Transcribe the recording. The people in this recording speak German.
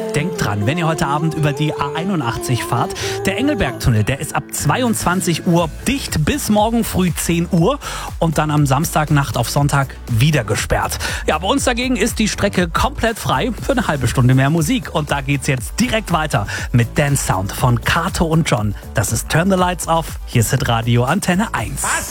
denkt dran, wenn ihr heute Abend über die A81 fahrt, der Engelbergtunnel, der ist ab 22 Uhr dicht bis morgen früh 10 Uhr und dann am Samstagnacht auf Sonntag wieder gesperrt. Ja, bei uns dagegen ist die Strecke komplett frei für eine halbe Stunde mehr Musik. Und da geht's jetzt direkt weiter mit Dance Sound von Kato und John. Das ist Turn the Lights Off. Hier ist Radio Antenne 1.